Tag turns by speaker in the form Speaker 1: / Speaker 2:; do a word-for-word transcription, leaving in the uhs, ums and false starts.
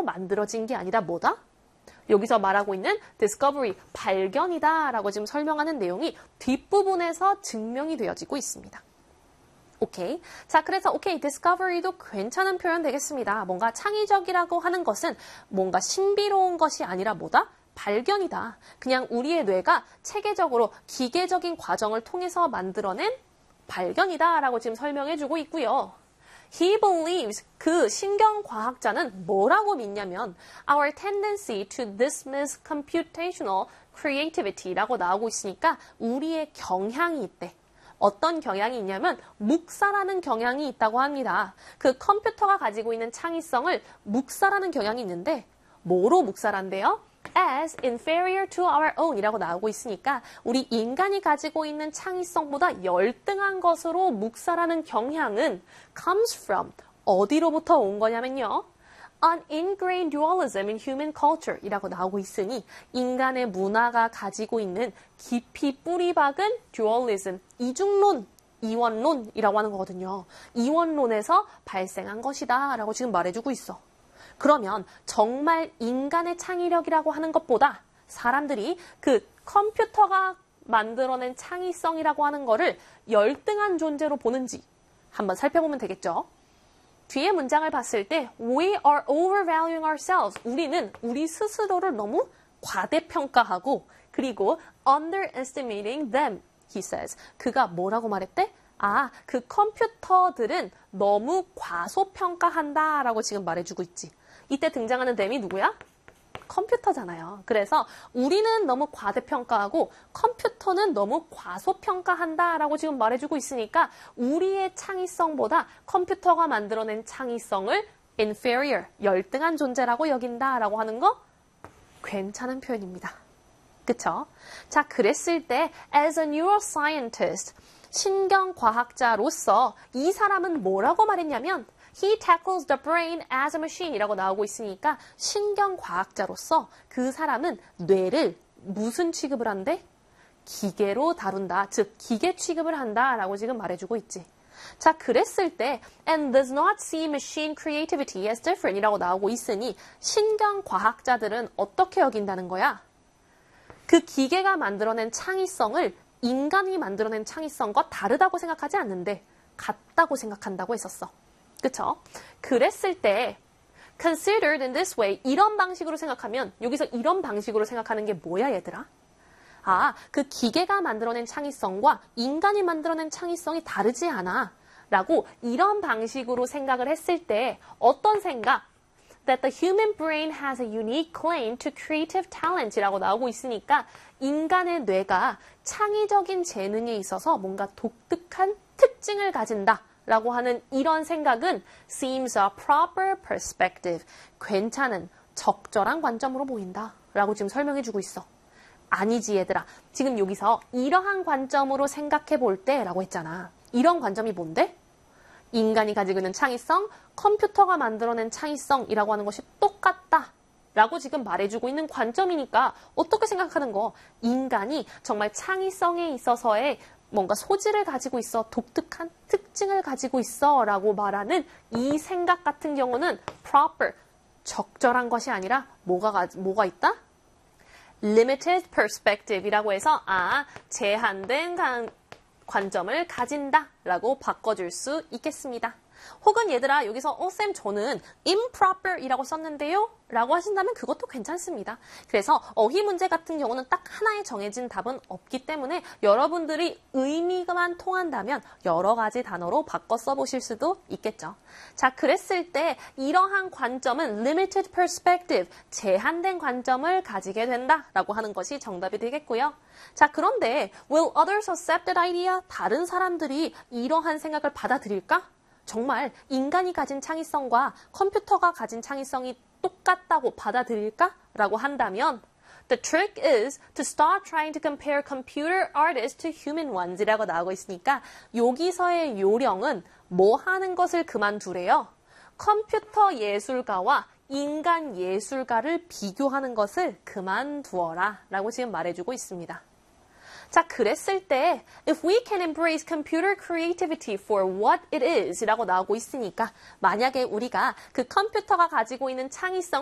Speaker 1: 만들어진 게 아니라 뭐다? 여기서 말하고 있는 discovery, 발견이다 라고 지금 설명하는 내용이 뒷부분에서 증명이 되어지고 있습니다. 오케이. 자, 그래서 오케이, discovery도 괜찮은 표현 되겠습니다. 뭔가 창의적이라고 하는 것은 뭔가 신비로운 것이 아니라 뭐다? 발견이다. 그냥 우리의 뇌가 체계적으로 기계적인 과정을 통해서 만들어낸 발견이다 라고 지금 설명해주고 있고요. He believes, 그 신경과학자는 뭐라고 믿냐면 our tendency to dismiss computational creativity라고 나오고 있으니까 우리의 경향이 있대. 어떤 경향이 있냐면 묵살하는 경향이 있다고 합니다. 그 컴퓨터가 가지고 있는 창의성을 묵살하는 경향이 있는데 뭐로 묵살한대요? as inferior to our own 이라고 나오고 있으니까 우리 인간이 가지고 있는 창의성보다 열등한 것으로 묵살하는 경향은 comes from 어디로부터 온 거냐면요. An ingrained dualism in human culture 이라고 나오고 있으니 인간의 문화가 가지고 있는 깊이 뿌리 박은 dualism, 이중론, 이원론이라고 하는 거거든요. 이원론에서 발생한 것이다 라고 지금 말해주고 있어. 그러면 정말 인간의 창의력이라고 하는 것보다 사람들이 그 컴퓨터가 만들어낸 창의성이라고 하는 거를 열등한 존재로 보는지 한번 살펴보면 되겠죠. 뒤에 문장을 봤을 때 We are overvaluing ourselves. 우리는 우리 스스로를 너무 과대평가하고 그리고 underestimating them, he says. 그가 뭐라고 말했대? 아, 그 컴퓨터들은 너무 과소평가한다 라고 지금 말해주고 있지. 이때 등장하는 them이 누구야? 컴퓨터잖아요. 그래서 우리는 너무 과대평가하고 컴퓨터는 너무 과소평가한다 라고 지금 말해주고 있으니까 우리의 창의성보다 컴퓨터가 만들어낸 창의성을 inferior, 열등한 존재라고 여긴다 라고 하는 거 괜찮은 표현입니다. 그쵸? 자, 그랬을 때 as a neuroscientist, 신경과학자로서 이 사람은 뭐라고 말했냐면 He tackles the brain as a machine 이라고 나오고 있으니까 신경과학자로서 그 사람은 뇌를 무슨 취급을 한대? 기계로 다룬다. 즉 기계 취급을 한다 라고 지금 말해주고 있지. 자, 그랬을 때 and does not see machine creativity as different 이라고 나오고 있으니 신경과학자들은 어떻게 여긴다는 거야? 그 기계가 만들어낸 창의성을 인간이 만들어낸 창의성과 다르다고 생각하지 않는데 같다고 생각한다고 했었어. 그쵸? 그랬을 때 considered in this way 이런 방식으로 생각하면 여기서 이런 방식으로 생각하는 게 뭐야 얘들아? 아, 그 기계가 만들어낸 창의성과 인간이 만들어낸 창의성이 다르지 않아 라고 이런 방식으로 생각을 했을 때 어떤 생각? That the human brain has a unique claim to creative talent 이라고 나오고 있으니까 인간의 뇌가 창의적인 재능에 있어서 뭔가 독특한 특징을 가진다 라고 하는 이런 생각은 seems a proper perspective. 괜찮은, 적절한 관점으로 보인다 라고 지금 설명해주고 있어. 아니지 얘들아. 지금 여기서 이러한 관점으로 생각해 볼 때 라고 했잖아. 이런 관점이 뭔데? 인간이 가지고 있는 창의성, 컴퓨터가 만들어낸 창의성이라고 하는 것이 똑같다 라고 지금 말해주고 있는 관점이니까 어떻게 생각하는 거? 인간이 정말 창의성에 있어서의 뭔가 소질을 가지고 있어, 독특한 특징을 가지고 있어 라고 말하는 이 생각 같은 경우는 proper, 적절한 것이 아니라 뭐가, 뭐가 있다? limited perspective 이라고 해서 아, 제한된 관, 관점을 가진다 라고 바꿔줄 수 있겠습니다. 혹은 얘들아 여기서 어, 쌤 저는 improper 이라고 썼는데요? 라고 하신다면 그것도 괜찮습니다. 그래서 어휘 문제 같은 경우는 딱 하나의 정해진 답은 없기 때문에 여러분들이 의미만 통한다면 여러 가지 단어로 바꿔 써보실 수도 있겠죠. 자, 그랬을 때 이러한 관점은 limited perspective, 제한된 관점을 가지게 된다 라고 하는 것이 정답이 되겠고요. 자, 그런데 will others accept that idea? 다른 사람들이 이러한 생각을 받아들일까? 정말 인간이 가진 창의성과 컴퓨터가 가진 창의성이 똑같다고 받아들일까? 라고 한다면 The trick is to stop trying to compare computer artists to human ones 이라고 나오고 있으니까 여기서의 요령은 뭐 하는 것을 그만두래요? 컴퓨터 예술가와 인간 예술가를 비교하는 것을 그만두어라 라고 지금 말해주고 있습니다. 자, 그랬을 때 if we can embrace computer creativity for what it is 라고 나오고 있으니까 만약에 우리가 그 컴퓨터가 가지고 있는 창의성